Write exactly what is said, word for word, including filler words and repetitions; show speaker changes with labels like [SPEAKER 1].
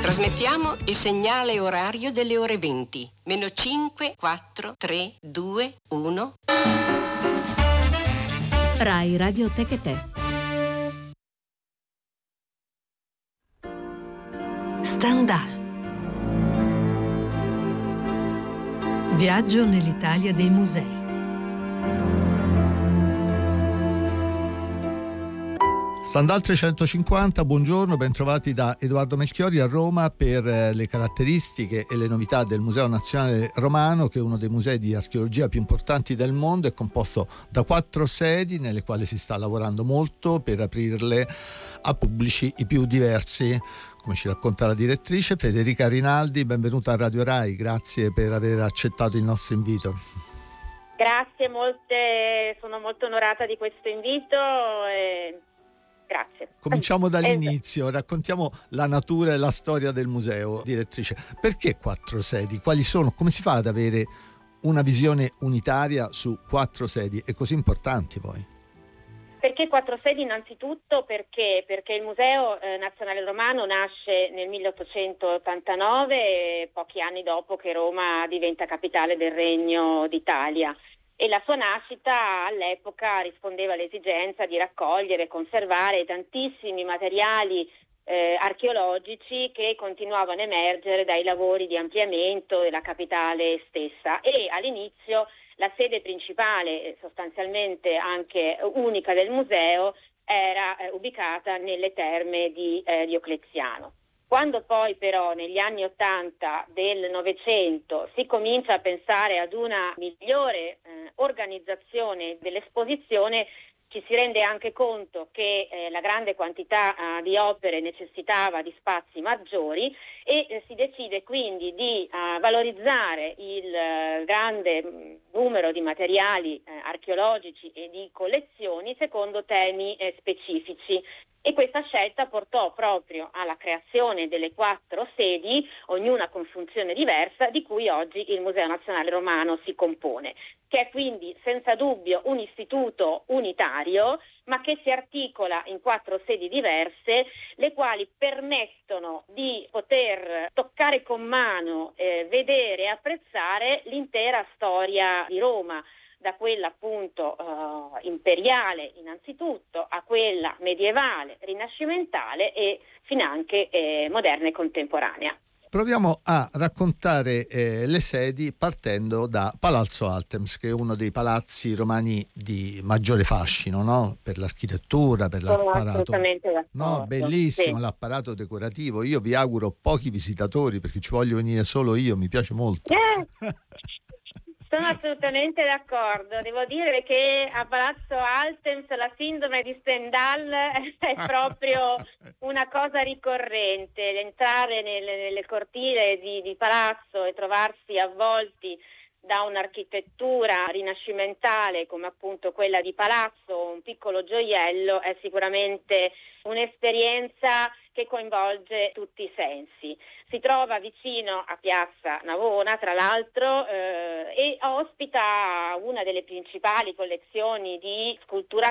[SPEAKER 1] Trasmettiamo il segnale orario delle ore venti, meno cinque, quattro, tre, due, uno.
[SPEAKER 2] Rai Radio Tecate. Stendhal. Viaggio nell'Italia dei musei.
[SPEAKER 3] Stendhal trecentocinquanta, buongiorno, bentrovati da Edoardo Melchiori a Roma per le caratteristiche e le novità del Museo Nazionale Romano, che è uno dei musei di archeologia più importanti del mondo. È composto da quattro sedi nelle quali si sta lavorando molto per aprirle a pubblici i più diversi, come ci racconta la direttrice Federica Rinaldi. Benvenuta a Radio Rai, grazie per aver accettato il nostro invito.
[SPEAKER 4] Grazie molte, sono molto onorata di questo invito e grazie.
[SPEAKER 3] Cominciamo dall'inizio, raccontiamo la natura e la storia del museo, direttrice. Perché quattro sedi? Quali sono? Come si fa ad avere una visione unitaria su quattro sedi e così importanti poi?
[SPEAKER 4] Perché quattro sedi innanzitutto? Perché? Perché il Museo eh, Nazionale Romano nasce nel milleottocentottantanove, pochi anni dopo che Roma diventa capitale del Regno d'Italia. E la sua nascita all'epoca rispondeva all'esigenza di raccogliere e conservare tantissimi materiali eh, archeologici che continuavano a emergere dai lavori di ampliamento della capitale stessa. E all'inizio la sede principale, sostanzialmente anche unica del museo, era eh, ubicata nelle terme di eh, Diocleziano. Quando poi però negli anni Ottanta del Novecento si comincia a pensare ad una migliore eh, organizzazione dell'esposizione, ci si rende anche conto che eh, la grande quantità eh, di opere necessitava di spazi maggiori e eh, si decide quindi di eh, valorizzare il eh, grande mh, numero di materiali eh, archeologici e di collezioni secondo temi eh, specifici. E questa scelta portò proprio alla creazione delle quattro sedi, ognuna con funzione diversa, di cui oggi il Museo Nazionale Romano si compone, che è quindi senza dubbio un istituto unitario, ma che si articola in quattro sedi diverse, le quali permettono di poter toccare con mano, eh, vedere e apprezzare l'intera storia di Roma, da quella appunto uh, imperiale innanzitutto a quella medievale, rinascimentale e finanche eh, moderna e contemporanea.
[SPEAKER 3] Proviamo a raccontare eh, le sedi partendo da Palazzo Altemps, che è uno dei palazzi romani di maggiore fascino, no? Per l'architettura, per
[SPEAKER 4] Sono
[SPEAKER 3] l'apparato.
[SPEAKER 4] assolutamente d'accordo.
[SPEAKER 3] No, bellissimo, sì. L'apparato decorativo. Io vi auguro pochi visitatori perché ci voglio venire solo io, mi piace molto.
[SPEAKER 4] Eh. Sono assolutamente d'accordo, devo dire che a Palazzo Altemps la sindrome di Stendhal è proprio una cosa ricorrente, entrare nelle, nelle cortile di, di palazzo e trovarsi avvolti da un'architettura rinascimentale come appunto quella di Palazzo, un piccolo gioiello, è sicuramente un'esperienza che coinvolge tutti i sensi. Si trova vicino a Piazza Navona, tra l'altro, eh, e ospita una delle principali collezioni di scultura